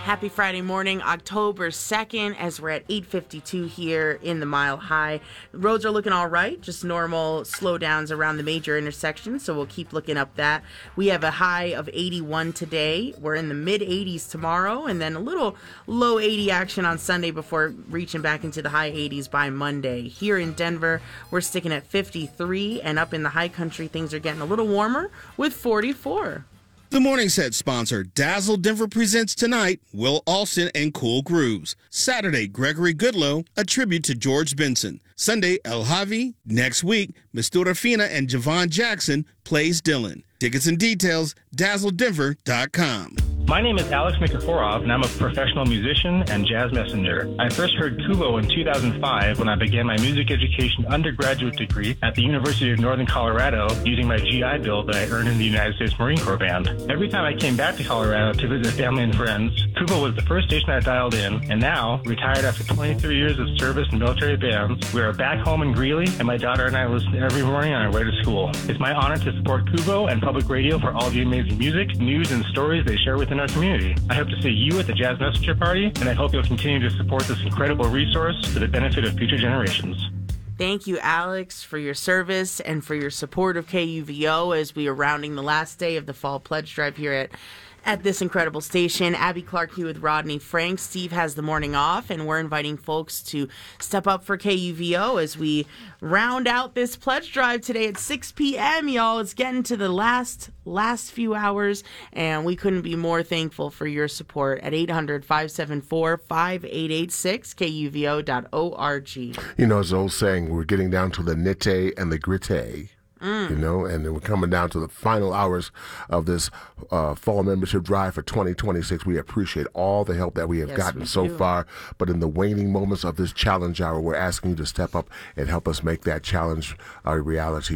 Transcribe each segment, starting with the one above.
Happy Friday morning, October 2nd, as we're at 8:52 here in the Mile High. Roads are looking all right, just normal slowdowns around the major intersections, so we'll keep looking up that. We have a high of 81 today. We're in the mid-80s tomorrow, and then a little low 80 action on Sunday before reaching back into the high 80s by Monday. Here in Denver, we're sticking at 53, and up in the high country, things are getting a little warmer with 44. The Morning Set sponsor, Dazzle Denver, presents tonight Will Alston and Cool Grooves. Saturday, Gregory Goodlow, a tribute to George Benson. Sunday, El Javi. Next week, Mistura Fina and Javon Jackson plays Dylan. Tickets and details, dazzledenver.com. My name is Alex Nikiforov, and I'm a professional musician and jazz messenger. I first heard Kubo in 2005 when I began my music education undergraduate degree at the University of Northern Colorado using my GI Bill that I earned in the United States Marine Corps Band. Every time I came back to Colorado to visit family and friends, Kubo was the first station I dialed in, and now, retired after 23 years of service in military bands, we are back home in Greeley, and my daughter and I listen every morning on our way to school. It's my honor to support Kubo and public radio for all the amazing music, news, and stories they share within our community. I hope to see you at the Jazz Messenger Party, and I hope you'll continue to support this incredible resource for the benefit of future generations. Thank you, Alex, for your service and for your support of KUVO as we are rounding the last day of the Fall Pledge Drive here at this incredible station. Abby Clark here with Rodney Frank. Steve has the morning off, and we're inviting folks to step up for KUVO as we round out this pledge drive today at 6 p.m., y'all. It's getting to the last few hours, and we couldn't be more thankful for your support at 800-574-5886, KUVO.org. You know, as the old saying, we're getting down to the nitty and the gritty. You know, and then we're coming down to the final hours of this fall membership drive for 2026. We appreciate all the help that we have gotten so far, but in the waning moments of this challenge hour, we're asking you to step up and help us make that challenge a reality.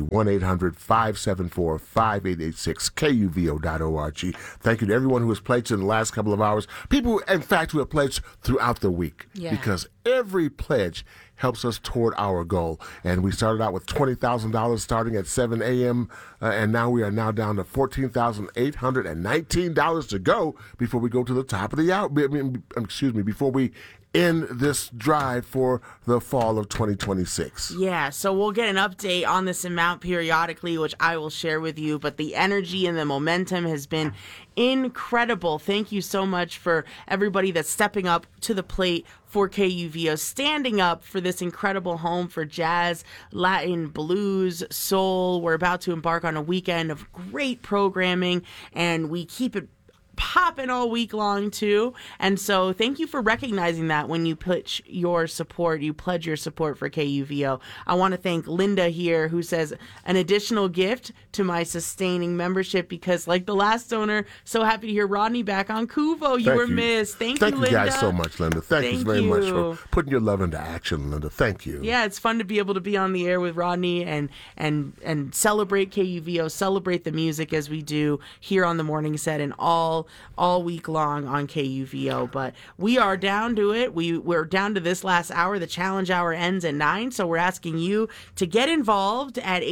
1-800-574-5886, KUVO.org. Thank you to everyone who has pledged in the last couple of hours. People, in fact, who have pledged throughout the week, because every pledge helps us toward our goal. And we started out with $20,000 starting at 7 a.m., and now we are now down to $14,819 to go before we go to the top of the hour. Before we end this drive for the fall of 2026. Yeah, so we'll get an update on this amount periodically, which I will share with you, but the energy and the momentum has been incredible. Thank you so much for everybody that's stepping up to the plate for KUVO, standing up for this incredible home for jazz, Latin, blues, soul. We're about to embark on a weekend of great programming, and we keep it popping all week long too. And so thank you for recognizing that when you pledge your support for KUVO. I want to thank Linda here, who says an additional gift to my sustaining membership, because like the last donor, so happy to hear Rodney back on Kuvo. You were missed. Thank you, Linda. Thank you guys so much, Linda. Thank you very much for putting your love into action, Linda. Thank you. Yeah, it's fun to be able to be on the air with Rodney and celebrate KUVO, celebrate the music as we do here on the Morning Set and all week long on KUVO. But we are down to it. We're down to this last hour. The challenge hour ends at 9, so we're asking you to get involved at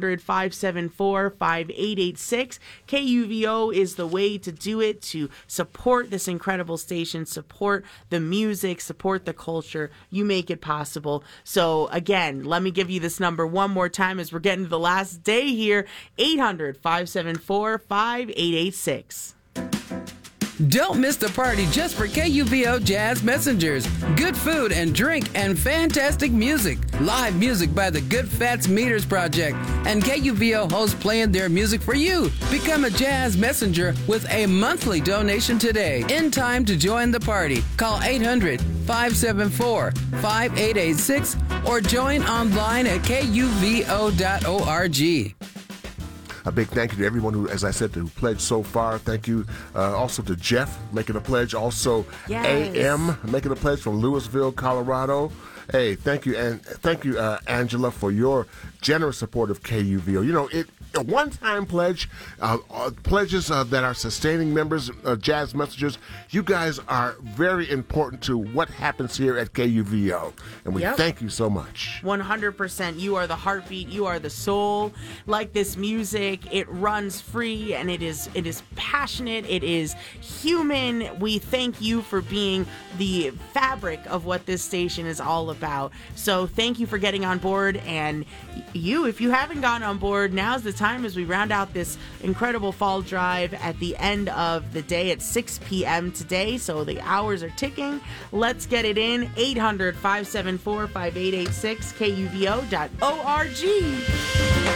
800-574-5886. KUVO is the way to do it, to support this incredible station, support the music, support the culture. You make it possible. So again, let me give you this number one more time as we're getting to the last day here. 800-574-5886. Don't miss the party just for KUVO Jazz Messengers. Good food and drink and fantastic music. Live music by the Good Fats Meters Project. And KUVO hosts playing their music for you. Become a Jazz Messenger with a monthly donation today. In time to join the party. Call 800-574-5886 or join online at KUVO.org. A big thank you to everyone who, as I said, who pledged so far. Thank you also to Jeff making a pledge. Also, AM making a pledge from Louisville, Colorado. Hey, thank you, and thank you, Angela, for your generous support of KUVO. You know, a one-time pledge, pledges that are sustaining members, Jazz Messengers. You guys are very important to what happens here at KUVO, and we thank you so much. 100%. You are the heartbeat. You are the soul. Like this music, it runs free, and it is passionate. It is human. We thank you for being the fabric of what this station is all about. So thank you for getting on board, and you, if you haven't gotten on board, now's the time as we round out this incredible fall drive at the end of the day at 6 p.m. today. So the hours are ticking. Let's get it in. 800-574-5886, KUVO.org.